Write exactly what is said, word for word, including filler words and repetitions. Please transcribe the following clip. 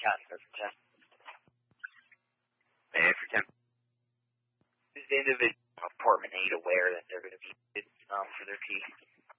Wisconsin, doesn't it? Hey, for Tim. Is the individual of Portman Aid aware that they're going to be um, for their tea?